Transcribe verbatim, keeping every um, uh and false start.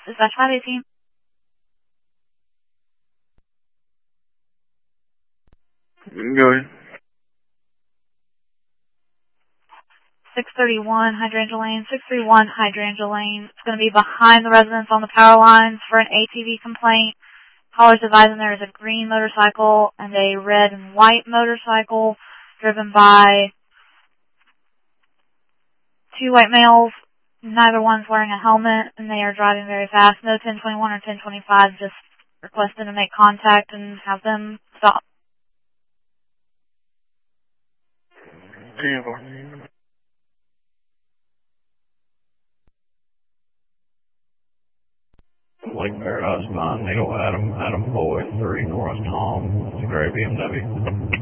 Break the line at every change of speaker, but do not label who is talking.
Dispatch five eighteen.
Go ahead.
six thirty-one Hydrangea Lane. six thirty-one Hydrangea Lane. It's going to be behind the residence on the power lines for an A T V complaint. Callers advising there is a green motorcycle and a red and white motorcycle driven by two white males. Neither one's wearing a helmet, and they are driving very fast. No ten twenty-one or ten twenty-five, just requesting to make contact and have them stop.
Lake Paradise, nine, Needle, Adam, Adam Boyd, three, North Tom, the gray B M W.